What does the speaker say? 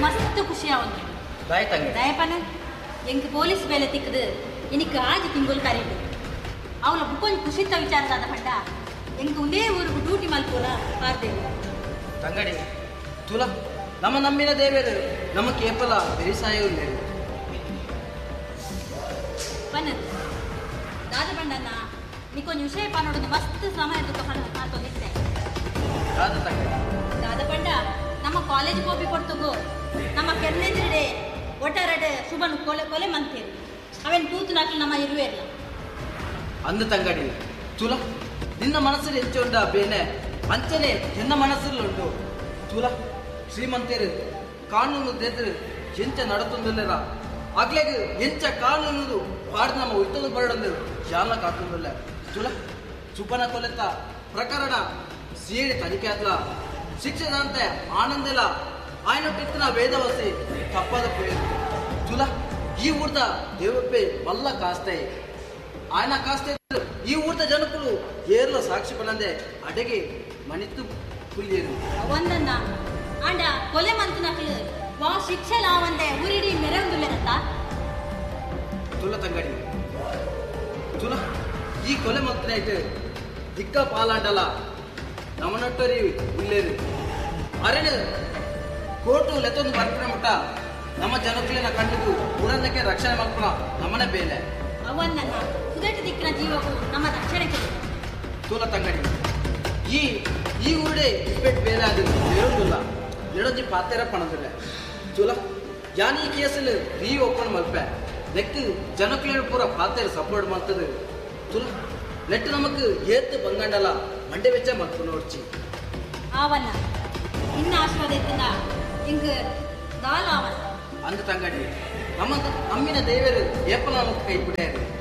ಮಸ್ತ್ ಖುಷಿ ಆವಂಗೆ ದಯಪನ ಎಂಕ್ ಪೊಲೀಸ್ ಬೇಲೆ ತಿಕ್ಕದು ಇನಿಕ್ ಆಜಿ ತಿಂಗೋಲ್ ಕರೀಡು ಅವಳ ಬುಕ್ಕೊಂದು ಖುಷಿತ ವಿಚಾರದಾದ ಪಂಡ ಎಂಕ್ ಒಂದೇ ಊರಿಗೆ ಡ್ಯೂಟಿ ಮಲ್ಪೂರ ಪಾರ್ದೇವು ತಂಗಡಿ ತುಲ ನಮ್ಮ ನಮ್ಮಿನ ದೇವೇರು ನಮ್ಮ ಕೇಪಲ ಬೇಸಾಯವೂ ಪನ್ನದು ದಾದ ಪಂಡನ್ನ ನೀಕೊಂದು ವಿಷಯ ಪನ್ನೋದು ಮಸ್ತ್ ಸಮಯ ದುಃಖ ಪಂಡ ನಾನು ತೊಂದಿದ್ದೆ ದಾದ ಪಂಡ ನಮ್ಮ ಕಾಲೇಜ್ ಹೋಗಿ ಕೊಡ್ತಗೋ ನಮ್ಮ ಕೆರ್ನೆದಿರಡೆ ಒಟ್ಟಾರಡೆ ಸುಬನ್ ಕೊಲೆ ಮಂತೇರು ಅವೇನು ತೂತು ನಾಕಲು ನಮ್ಮ ಇರುವೆ ಇಲ್ಲ ಅಂದು ತಂಗಡಿ ತುಲ ನಿನ್ನ ಮನಸ್ಸಲ್ಲಿ ಹೆಚ್ಚುಂಡ ಬೇನೆ ಅಂಚನೆ ಎನ್ನ ಮನಸ್ಸಲ್ಲಿ ಉಂಟು ತುಲ ಶ್ರೀಮಂತರು ಕಾನೂನು ದೇದ್ರು ಎಂಚ ನಡತುಂದಿಲ್ಲ ಆಗ್ಲೇಗ ಎಂಚ ಕಾನೂನು ಪಾಡ್ ನಮ್ಮ ಉತ್ತದ ಬರಡಂದು ಶಾಲ ಕಾತುಂದಿಲ್ಲ ತುಲ ಸುಪನ ಕೊಲೆತ ಪ್ರಕರಣ ಸಿಡಿ ತನಿಖೆ ಆತ್ಲ ಶಿಕ್ಷೆದಂತೆ ಆನಂದಿಲ್ಲ ಆಯ್ನಟ್ಟಿತ್ತಿನ ವೇದವಸಿ ತಪ್ಪದ ಪೋಯಿತು ತುಲ ಈ ಊರ್ದ ದೇವಪ್ಪೆ ಮಲ್ಲ ಕಾಸ್ತೆ ఆయన కాస్తే ఈ ఊర్త జనకులు ఏర్ల సాక్షి పనందే అడిగి మణిత్తు పుల్లేరు ಒಂದನ್ನ ಅಂಡ ಕೊಲೆ ಮಂತನಕಲು ವಾ ಶಿಕ್ಷೆ ಲಾವಂದೆ ಊರಿಡಿ ಮೆರೆಂದುಲೆರತ್ತ ತುಲ ತಂಗಡಿ ತುಲ ಈ ಕೊಲೆ ಮಂತನೈತೆ ದಿಕ್ಕ ಪಾಲಾಂಡಲ ನಮನಟ್ಟರಿ ಉಲ್ಲೇರು ಅರೆನ ಕೋರ್ಟು ಲೆತ್ತೊಂದು ಬರ್ತಿನ ಮುಟ್ಟ ನಮ್ಮ ಜನಕುಲಿನ ಕಣ್ಣಿಗೂ ಊರನ್ನಕ್ಕೆ ರಕ್ಷಣೆ ಮಾಡ್ಕೊಳ ನಮ್ಮನೆ ಬೇಲೆ ಅವನ್ನ ಸುದಟ ದಿಕ್ಕಿನ ಜೀವವು ನಮ್ಮ ರಕ್ಷಣೆಗೆ ತೂಲ ತಂಗಡಿ ಈ ಊರಡೆ ಇಸ್ಪೆಟ್ ಬೇರೆ ಅದು ಬೇರೊಂದಿಲ್ಲ ಎಡೊಂಜಿ ಪಾತೆರ ಪಣದಿಲ್ಲ ತುಲ ಯಾನ್ ಈ ಕೇಸಲ್ಲಿ ರೀ ಓಪನ್ ಮಲ್ಪೆ ನೆಕ್ ಜನಕ್ಲೇಳು ಪೂರ ಪಾತೆರ ಸಪೋರ್ಟ್ ಮಾಡ್ತದೆ ತುಲ ನೆಟ್ ನಮಕ್ ಏತ್ತು ಬಂಗಂಡಲ ಮಂಡೆ ವೆಚ್ಚ ಮಲ್ಪು ನೋಡ್ಚಿ ಅವನ್ನ ಇನ್ನ ಆಶ್ವಾದ ಇತ್ತಿನ ಇಂಗ ದಾಲ ಅವನ್ನ ಅಂದ ತಂಗಡಿ ನಮ್ಮ ಅಮ್ಮಿನ ದೇವರು ಏಪಲ ನಮಕ್ ಕೈ ಬಿಡ್ಯಾರು